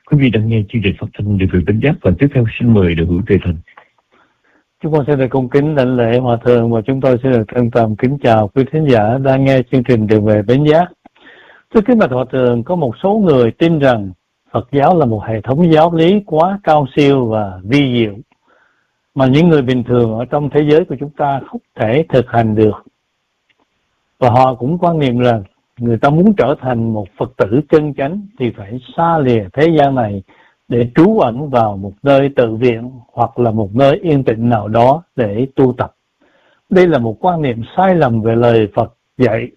Quý vị đang nghe chương trình phát thanh Điều Việc Bến Giác, và tiếp theo xin mời đội hữu Trề Thành. Chúng con sẽ được cung kính đảnh lễ Hòa Thượng, và chúng tôi sẽ được trân trọng kính chào quý thính giả đang nghe chương trình Đường về Bến Giác. Thưa kính bạch Hòa Thượng, có một số người tin rằng Phật giáo là một hệ thống giáo lý quá cao siêu và vi diệu mà những người bình thường ở trong thế giới của chúng ta không thể thực hành được. Và họ cũng quan niệm rằng người ta muốn trở thành một Phật tử chân chánh thì phải xa lìa thế gian này để trú ẩn vào một nơi tự viện hoặc là một nơi yên tĩnh nào đó để tu tập. Đây là một quan niệm sai lầm về lời Phật dạy.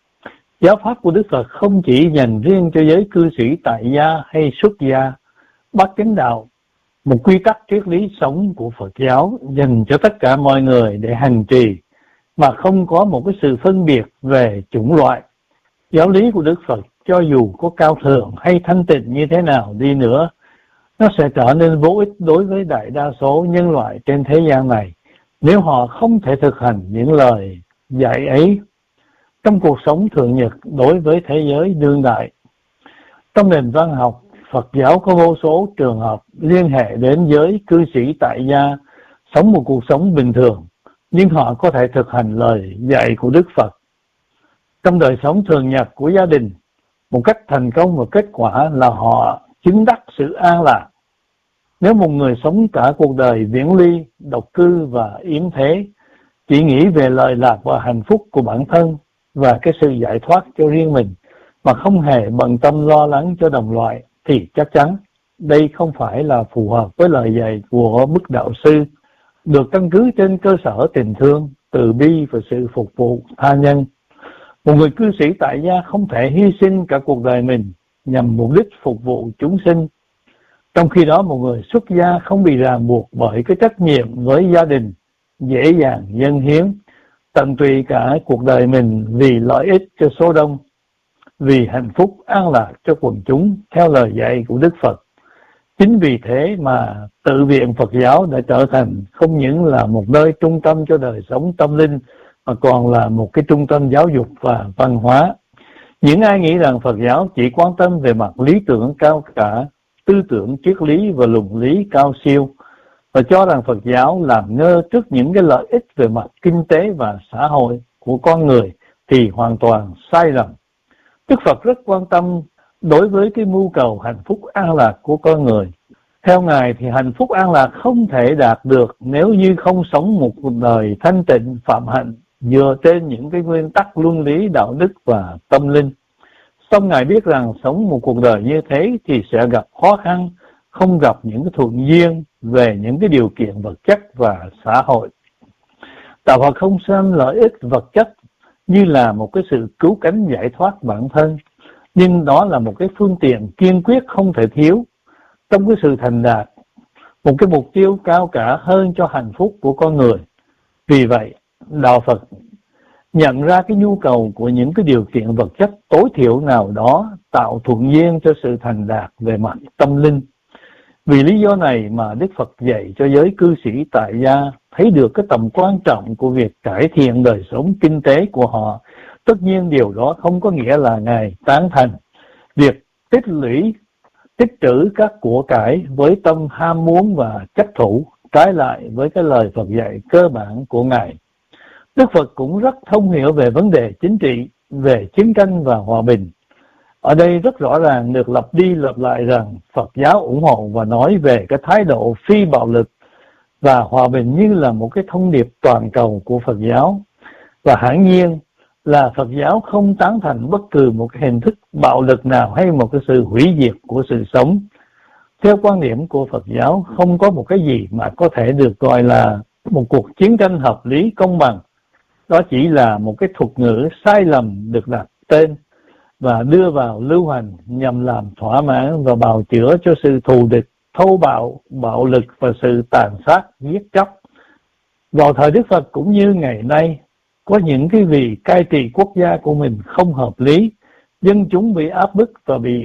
Giáo pháp của Đức Phật không chỉ dành riêng cho giới cư sĩ tại gia hay xuất gia. Bát chánh đạo, một quy tắc triết lý sống của Phật giáo dành cho tất cả mọi người để hành trì, mà không có một cái sự phân biệt về chủng loại. Giáo lý của Đức Phật cho dù có cao thượng hay thanh tịnh như thế nào đi nữa, nó sẽ trở nên vô ích đối với đại đa số nhân loại trên thế gian này nếu họ không thể thực hành những lời dạy ấy trong cuộc sống thường nhật đối với thế giới đương đại. Trong nền văn học Phật giáo có vô số trường hợp liên hệ đến giới cư sĩ tại gia sống một cuộc sống bình thường, nhưng họ có thể thực hành lời dạy của Đức Phật trong đời sống thường nhật của gia đình một cách thành công, và kết quả là họ chứng đắc sự an lạc. Nếu một người sống cả cuộc đời viễn ly, độc cư và yếm thế, chỉ nghĩ về lợi lạc và hạnh phúc của bản thân và cái sự giải thoát cho riêng mình mà không hề bận tâm lo lắng cho đồng loại, thì chắc chắn đây không phải là phù hợp với lời dạy của Bức Đạo Sư, được căn cứ trên cơ sở tình thương, từ bi và sự phục vụ tha nhân. Một người cư sĩ tại gia không thể hy sinh cả cuộc đời mình nhằm mục đích phục vụ chúng sinh. Trong khi đó, một người xuất gia không bị ràng buộc bởi cái trách nhiệm với gia đình, dễ dàng dâng hiến, tận tụy cả cuộc đời mình vì lợi ích cho số đông, vì hạnh phúc an lạc cho quần chúng theo lời dạy của Đức Phật. Chính vì thế mà tự viện Phật giáo đã trở thành không những là một nơi trung tâm cho đời sống tâm linh, mà còn là một cái trung tâm giáo dục và văn hóa. Những ai nghĩ rằng Phật giáo chỉ quan tâm về mặt lý tưởng cao cả, tư tưởng triết lý và luận lý cao siêu, và cho rằng Phật giáo làm ngơ trước những cái lợi ích về mặt kinh tế và xã hội của con người thì hoàn toàn sai lầm. Đức Phật rất quan tâm đối với cái mưu cầu hạnh phúc an lạc của con người. Theo Ngài thì hạnh phúc an lạc không thể đạt được nếu như không sống một cuộc đời thanh tịnh phạm hạnh dựa trên những cái nguyên tắc luân lý đạo đức và tâm linh. Song Ngài biết rằng sống một cuộc đời như thế thì sẽ gặp khó khăn, không gặp những cái thuận duyên về những cái điều kiện vật chất và xã hội. Đạo Phật không xem lợi ích vật chất như là một cái sự cứu cánh giải thoát bản thân, nhưng đó là một cái phương tiện kiên quyết không thể thiếu trong cái sự thành đạt, một cái mục tiêu cao cả hơn cho hạnh phúc của con người. Vì vậy, Đạo Phật nhận ra cái nhu cầu của những cái điều kiện vật chất tối thiểu nào đó tạo thuận duyên cho sự thành đạt về mặt tâm linh. Vì lý do này mà Đức Phật dạy cho giới cư sĩ tại gia thấy được cái tầm quan trọng của việc cải thiện đời sống kinh tế của họ. Tất nhiên điều đó không có nghĩa là Ngài tán thành việc tích trữ các của cải với tâm ham muốn và chấp thủ, trái lại với cái lời Phật dạy cơ bản của Ngài. Đức Phật cũng rất thông hiểu về vấn đề chính trị, về chiến tranh và hòa bình. Ở đây rất rõ ràng được lặp đi lặp lại rằng Phật giáo ủng hộ và nói về cái thái độ phi bạo lực và hòa bình như là một cái thông điệp toàn cầu của Phật giáo. Và hiển nhiên là Phật giáo không tán thành bất cứ một cái hình thức bạo lực nào hay một cái sự hủy diệt của sự sống. Theo quan điểm của Phật giáo, không có một cái gì mà có thể được gọi là một cuộc chiến tranh hợp lý công bằng. Đó chỉ là một cái thuật ngữ sai lầm được đặt tên và đưa vào lưu hành nhằm làm thỏa mãn và bào chữa cho sự thù địch, thô bạo, bạo lực và sự tàn sát, giết chóc. Vào thời Đức Phật cũng như ngày nay, có những cái vị cai trị quốc gia của mình không hợp lý, dân chúng bị áp bức và bị